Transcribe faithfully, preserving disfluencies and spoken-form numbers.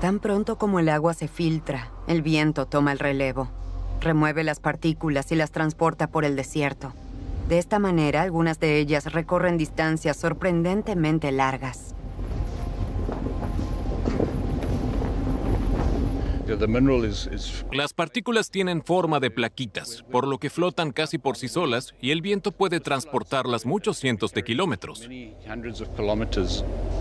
Tan pronto como el agua se filtra, el viento toma el relevo. Remueve las partículas y las transporta por el desierto. De esta manera, algunas de ellas recorren distancias sorprendentemente largas. Las partículas tienen forma de plaquitas, por lo que flotan casi por sí solas y el viento puede transportarlas muchos cientos de kilómetros.